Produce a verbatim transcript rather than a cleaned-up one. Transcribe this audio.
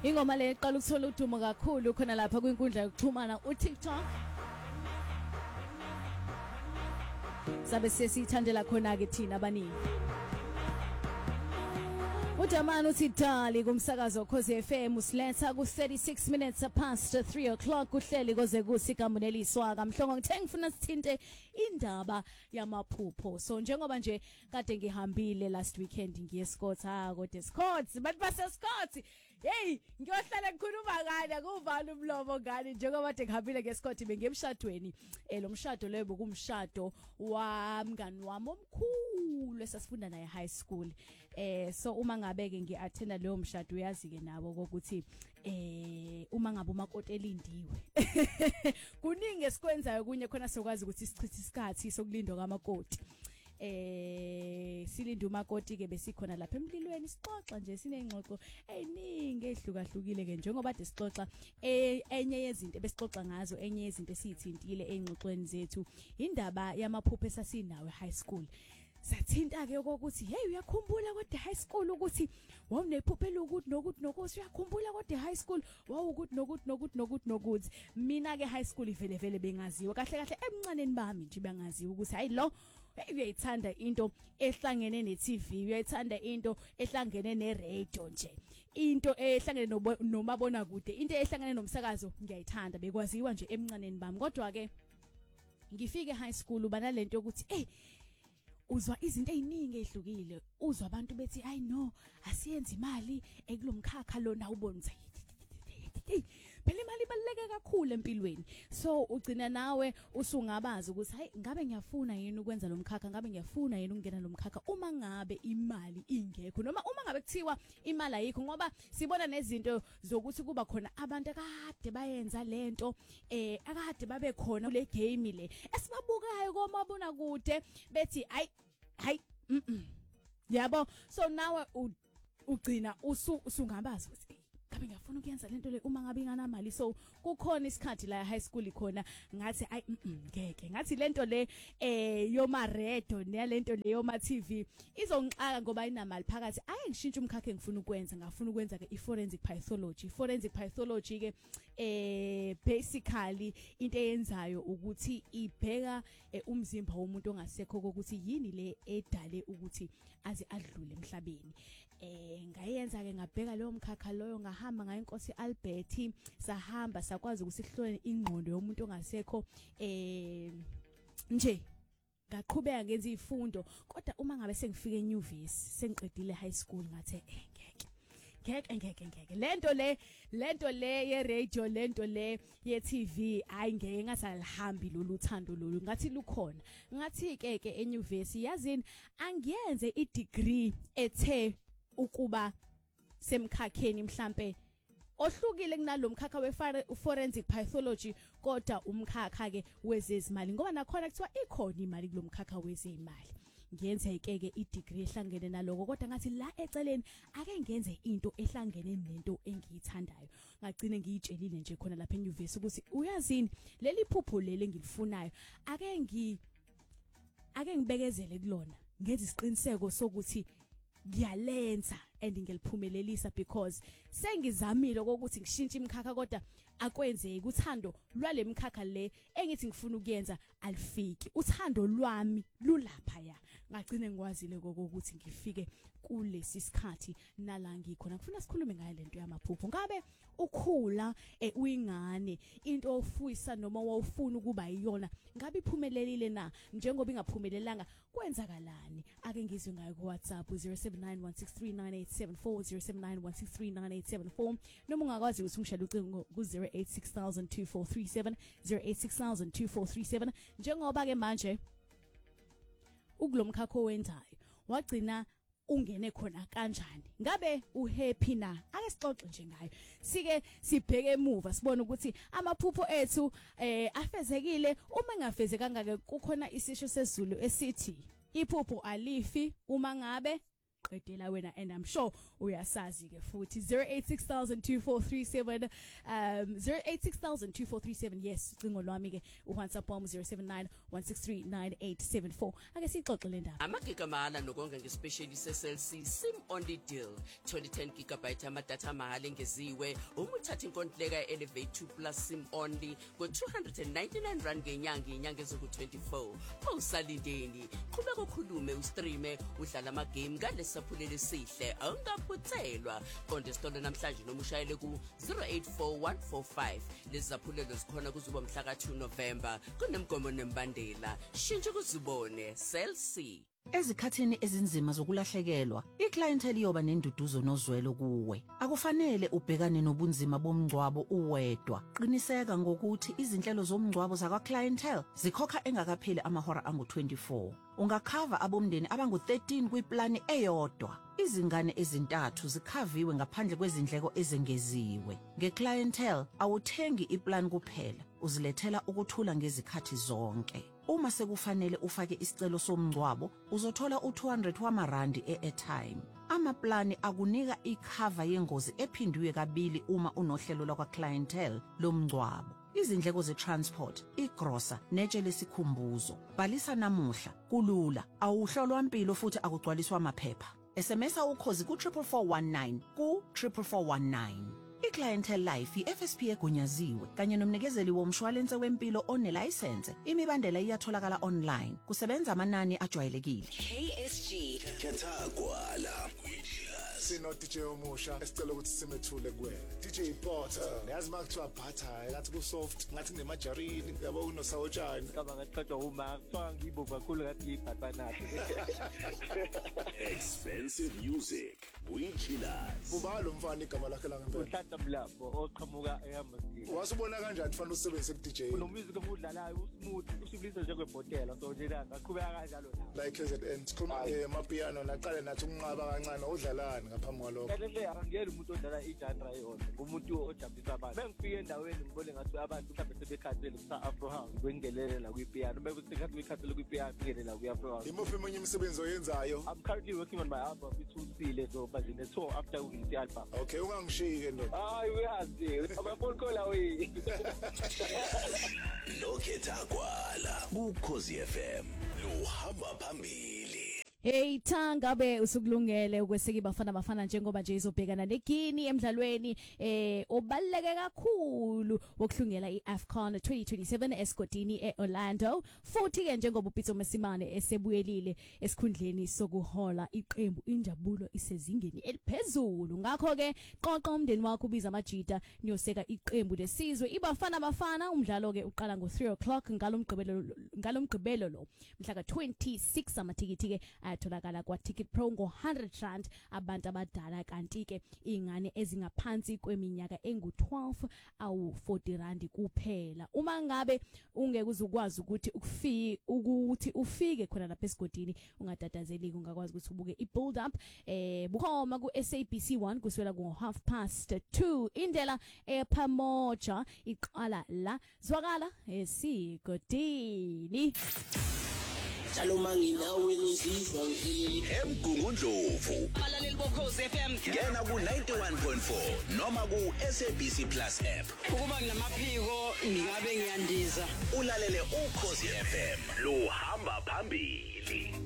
Ingoma le iqala ukuthola udumo kakhulu khona lapha kwinkundla yokuxhumana uTikTok. Sabe sesithandela khona ke thina abaningi. Udamani uthi dali kumsakazo Khosi F M usiletha ku thirty-six minutes past three o'clock uhleli koze kusikamuneliswa kamhlongo ngithe ngifuna sithinte indaba yamaphupho. So njengoba nje kade ngihambile last weekend ngiye Scott ha kodwa Scott bathi base Scott hey ngiyohlala ngikhuluma ngani akuvala umlomo ngani njengoba kade ngihambile ke Scott bengiyemshadweni eh lo mshado leyo bokumshado wamngani wami omkhulu esasifunda naye high school eh so uma ngabe ke ngiattenda leyo mshado uyazi ke nabo ukuthi eh uma ngabe umakoti elindiwe kuningi esikwenzayo kunye khona sokwazi ukuthi sichithe isikhathi sokulindwa kwamakoti. Eh silinda umakoti ke besikhona lapha emlilweni sixoxa nje sinengxoxo eziningi ehlukahlukile ke njengoba de sixoxa enye yezinto besixoxa ngazo enye yezinto esithintile engxoxweni zethu indaba yamaphupho esasinawe high school. Sathinta ke ukuthi hey uyakhumbula kodwa high school ukuthi wawunephuphela ukuthi nokuthi nokuthi uyakhumbula kodwa high school wawukuthi nokuthi nokuthi nokuthi nokuthi mina ke high school ivele vele bengaziwa kahle kahle emncaneni bami nje bangaziwa ukuthi hayi lo uyayithanda into ehlangene ne-T V uyayithanda into ehlangene ne-radio nje into ehlangene nomabona kude into ehlangene nomsakazo ngiyayithanda bekwaziwa nje emncaneni bami kodwa ke ngifike high school ubana lento ukuthi hey uzwa izinto eziningi ezihlukile uzwa abantu bethi I know asiyenza imali ekulomkhakha lona ubona ukuthi phela imali ibaluleke kakhulu empilweni so ugcina nawe usungabazi ukuthi hayi ngabe ngiyafuna yini ukwenza lomkhakha ngabe ngiyafuna yini ukungena lomkhakha uma ngabe imali ingekho noma uma ngabe kuthiwa imali ayikho ngoba sibona nezinto zokuthi kuba khona abantu akade bayenza lento eh akade babe khona kule game le esibabukayo komabona kude bethi hayi hayi mhm yabo so nawe ugcina usungabazi ukuthi ngabe ngiyafuna ukuyenza lento le uma ngabe ingana mali so kukhona isikhathi la high school ikhona ngathi ay ngeke ngathi lento le eh yoma radio nalento le yoma T V izongixaka ngoba inamali phakathi aye ngishintsha umkhakha engifuna ukwenza ngafuna ukwenza ke i-forensic pathology forensic pathology ke eh basically into eyenzayo ukuthi ibheka umzimba womuntu ongasekho ukuthi yini le edale ukuthi aze adlule emhlabeni eh ngayenza ke ngabheka leyo mkhakha loyo ngahamba ngaye inkosi Albert sahamba sakwazi ukusihlole ingqondo yomuntu ongasekho eh nje ngaqhubeka ngenza izifundo kodwa uma ngabe sengifike enyuvesi sengiqedile high school ngathe ngeke ngeke ngeke ngeke lento le lento le ye radio lento le ye T V ayi ngeke ngasalihambi lolu uthando lolu ngathi lukhona ngathi ke ke enyuvesi yazini angiyenze i degree ethe ukuba semkhakheni mhlambe ohlukile kunalomkhakha we forensic pathology kodwa umkhakha ke wezezimali ngoba nakhona kuthiwa ikhona imali kulomkhakha wezezimali ngenze ke ke i degree ehlangene naloko kodwa ngathi la eceleni ake ngenze into ehlangene nento engiyithandayo ngagcine ngiyitshelile nje khona lapha enyuvesi ukuthi uyazini leli phupho leli engilifunayo ake ngi ake ngibekezele kulona ngenze isiqiniseko sokuthi ngiyalenza and ngiliphumelelisa because sengizamile ukuthi ngishintshe imkhakha kodwa akwenzeki uthando lwale mkhakha le engithi ngifuna ukuyenza alifiki uthando lwami lulapha ya ngagcine ngikwazile ukuthi ngifike kulesi sikhathi nala ngikhona ngifuna sikhulume ngayo lento yamaphupho ngabe ukhula uyingane into ofuyisa noma wawufuna ukuba yiyona ngabe iphumelelile na njengoba ingaphumelelanga kwenzakalani ake ngizwe ngayo ku WhatsApp zero seven nine one six three nine eight seven four zero seven nine one six three nine eight seven four noma ungakwazi ukuthi ungishela ucingo ku zero eight six thousand two four three seven zero eight six thousand two four three seven njengoba ke manje ukulomkhakho wenzayo wagcina ungene khona kanjani ngabe uhappy na ake sixoxe nje ngayo sike sibheke emuva sibone ukuthi amaphupho ethu eh afezekile uma engafezekanga ke kukhona isisho sezulu esithi iphupho alifi uma ngabe uqedela wena, and I'm sure uyasazi ke futhi zero eight six thousand two four three seven um zero eight six thousand two four three seven. Yes, cingo lwami ke uWhatsApp wami zero seven nine one six three nine eight seven four. Ake sixoxe le ndaba. Amagigamala nokonga ngespecially se-Cell C sim only deal twenty ten gigabyte amadata mahali engeziwe uma uthatha inkontileka Elevate two plus sim only go two hundred ninety-nine rand ngenyanga inyanga ezoku twenty-four. Awusalindeni, qhubeka ukhulume ustreame udlala ama game ngalesaphulele sihle awungaphuthelwa. Konke sitolo namhlanje noma ushayele ku zero eight four one four five. Lezaphulelo zikhona kuzuba mhla ka two November. Kunemgomo nembandela. Shintsha kuzibone Cell C. Ezikhathini ezinzima zokulahlekelwa, iclientele iyoba nenduduzo nozwelo kuwe. Akufanele ubhekane nobunzima bomngcwabo uwedwa. Qiniseka ngokuthi izinhlelo zomngcwabo zakwa clientele zikhokha engakapheli amahora angu twenty-four. Ungakhava abomndeni abangu thirteen kwiplani eyodwa. Izingane ezintathu zikhaviwe ngaphandle kwezindleko ezengeziwe. Ngeclientele awuthengi iplan kuphela, uzilethela ukuthula ngezikhathi zonke. Uma sekufanele ufake isicelo somngcwabo, uzothola u two hundred wamarandi e-airtime. Amaplani akunika ikhava yengozi ephindiwe kabili uma unohlelo lakwa clientele lomngcwabo. Izindleko ze-transport, igrosa, netshe lesikhumbuzo. Bhalisa namuhla, kulula, awuhlolwa impilo futhi akugcwaliswa amaphepha. S M S ukhozi ku triple four one nine ku triple four one nine. iClientele Life i-F S P egunyaziwe kanye nomnikezeli womshwalense wempilo onelicense. Imibandela iyatholakala online. Kusebenza amanani ajwayelekile. K S G Kethagwala sino D J omusha esicela ukuthi simethule kuwena D J Potter yazi makuthiwa bhatha ngathi ku soft ngathi nemajarini yabo uno sawotshani kaba ngaqedwa uma kuthiwa ngibo kakhulu ngathi ibhatanathi expensive music we chillers ubalo mfana igama lakhe la ngempela uhlata mlambo oqhamuka eHammersmith wasubona kanjani kufanele usebenzise ku D J unomusic omudlalayo usmooth usibilisa njengebhotela so nje ngaqhubeka kanjalo la like K Z N sikhuluma emapiano naqale nathi ukunqaba kancane udlalana ngaphambi kwalokho kahle angiyeli umuntu odlala igenre eyodwa umuntu ojabulisa abantu bengifike endaweni ngibone ngathi abantu mhlawumbe sebekhathele kusa Afro House kwengelele la kwipiano bese sikhathi kwikhathele kwipiano ngelela ku Afro House imuphi eminye imisebenzi oyenzayo I'm currently working on my album ithusile so but in the tour after we the album okay ungangishike ndo hayi uyazi abafolkola we Lokethagwala ukhozi F M luhamba phambili. Hey Thanga be usukulungele ukweseka ibafana bafana njengoba nje izobhekana neGuinea emidlalweni eh obaleke kakhulu wokuhlungela iAfcon twenty twenty-seven eSkodini eOrlando. Futhi ke njengoba uPitso Mesimane esebuyelile esikhundleni sokuhola iqembu injabulo isezingeni eliphezulu. Ngakho ke qoqa umndeni wakho ubiza amajita niyoseka iqembu lesizwe ibafana bafana. Umdlalo ke uqala ngo three o'clock ngalomgqibelo ngalomgqibelo lo mhla ka twenty-six amatikiti ke atholakala kwa Ticket Pro ngo one hundred rand abantu abadala kanti ke ingane ezingaphansi kweminyaka engu twelve awu forty rand kuphela. Uma ngabe ungeke uzukwazi ukuthi ukufike ukuthi ufike khona lapha eSkodini ungatatazeli ungakwazi ukuthi ubuke ibuild up eh bukhoma ku S A B C one kuswela ngo half past two. Indlela ePhamoja iqala la zwakala eSkodini. Njalo manginawe ngizizwa ngini Emgungundlovu abalaleli bokhozi F M ngena ku ninety-one point four noma ku S A B C Plus app ukuba nginamaphiko ngingabe ngiyandiza ulalele ukhozi F M luhamba phambili.